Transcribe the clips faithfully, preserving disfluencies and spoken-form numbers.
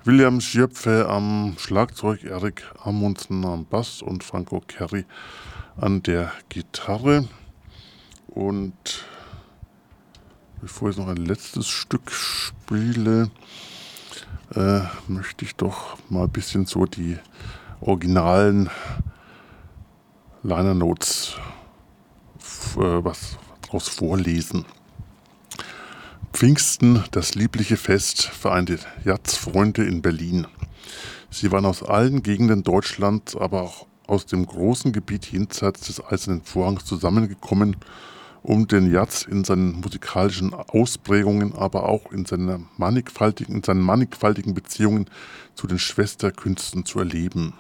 William Schiöpfe am Schlagzeug, Erik Amundsen am Bass und Franco Kerry an der Gitarre. Und bevor ich noch ein letztes Stück spiele, äh, möchte ich doch mal ein bisschen so die originalen Liner Notes f- äh, was daraus vorlesen. Pfingsten, das liebliche Fest, vereinte Jazzfreunde in Berlin. Sie waren aus allen Gegenden Deutschlands, aber auch aus dem großen Gebiet jenseits des Eisernen Vorhangs zusammengekommen, um den Jazz in seinen musikalischen Ausprägungen, aber auch in, seiner mannigfaltigen, in seinen mannigfaltigen Beziehungen zu den Schwesterkünsten zu erleben.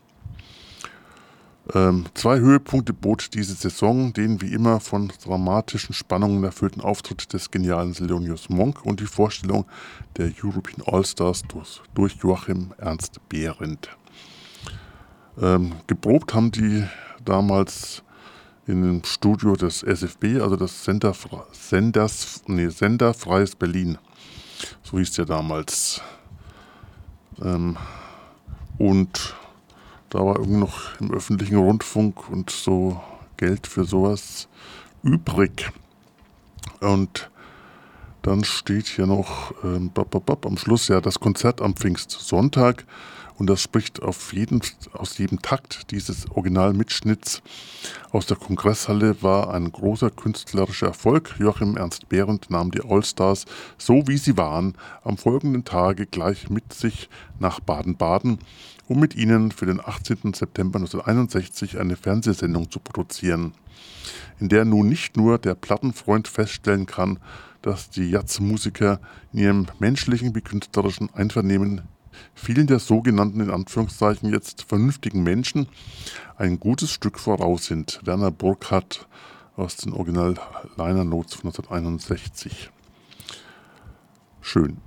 Ähm, zwei Höhepunkte bot diese Saison, den wie immer von dramatischen Spannungen erfüllten Auftritt des genialen Thelonious Monk und die Vorstellung der European All-Stars durch, durch Joachim Ernst Behrendt. Ähm, geprobt haben die damals in dem Studio des S F B, also des Sender, Senders, nee, Sender Freies Berlin. So hieß der damals. Ähm, und da war irgendwie noch im öffentlichen Rundfunk und so Geld für sowas übrig. Und dann steht hier noch ähm, bap, bap, bap, am Schluss ja das Konzert am Pfingstsonntag. Und das spricht auf jeden, aus jedem Takt dieses Originalmitschnitts aus der Kongresshalle war ein großer künstlerischer Erfolg. Joachim Ernst Behrendt nahm die Allstars, so wie sie waren, am folgenden Tage gleich mit sich nach Baden-Baden, um mit ihnen für den achtzehnten September neunzehnhunderteinundsechzig eine Fernsehsendung zu produzieren, in der nun nicht nur der Plattenfreund feststellen kann, dass die Jazzmusiker in ihrem menschlichen wie künstlerischen Einvernehmen vielen der sogenannten, in Anführungszeichen jetzt vernünftigen Menschen ein gutes Stück voraus sind. Werner Burkhardt aus den Original Liner Notes von neunzehnhunderteinundsechzig. Schön.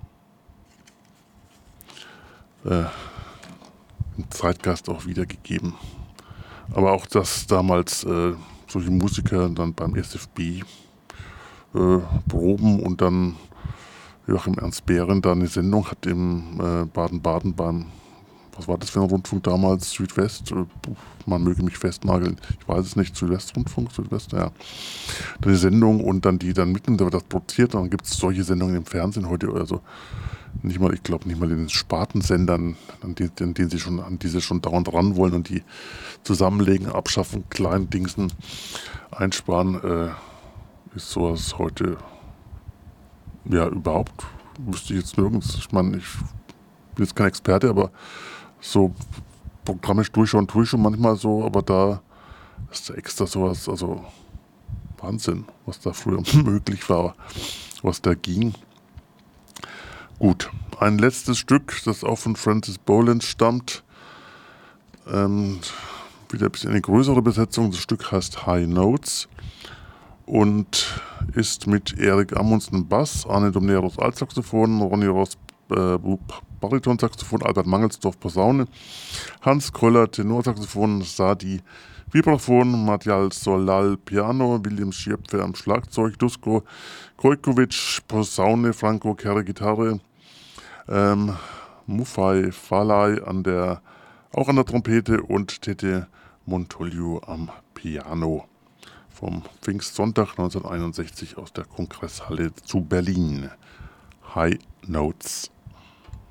Äh, Im Zeitgeist auch wiedergegeben. Aber auch, dass damals äh, solche Musiker dann beim S F B äh, proben und dann Joachim Ernst Behrendt da eine Sendung hat im äh, Baden-Baden beim, was war das für ein Rundfunk damals, Südwest, äh, man möge mich festnageln, ich weiß es nicht, Südwestrundfunk, Südwest, ja, eine Sendung und dann die dann mitnimmt, da wird das produziert, dann gibt es solche Sendungen im Fernsehen heute, also nicht mal, ich glaube nicht mal in den Spartensendern, an, die, an, denen sie schon, an die sie schon dauernd ran wollen und die zusammenlegen, abschaffen, kleinen Dingsen einsparen, äh, ist sowas heute ja, überhaupt wüsste ich jetzt nirgends. Ich meine, ich bin jetzt kein Experte, aber so programmisch durchschauen tue ich schon manchmal so, aber da ist da extra sowas, also Wahnsinn, was da früher möglich war, was da ging. Gut, ein letztes Stück, das auch von Francis Boland stammt. Ähm, wieder ein bisschen eine größere Besetzung. Das Stück heißt High Notes und ist mit Erik Amundsen Bass, Arne Domneros Altsaxophon, Ronny Ross äh, Baritonsaxophon, Albert Mangelsdorf Posaune, Hans Kröller Tenorsaxophon, Sadi Vibraphon, Matjal Solal Piano, William Schiöpfe am Schlagzeug, Dusko Kojkovic Posaune, Franco Kerre Gitarre, ähm, Mufai Falai an der, auch an der Trompete und Tete Montoliu am Piano. Vom Pfingstsonntag neunzehnhunderteinundsechzig aus der Kongresshalle zu Berlin. High Notes.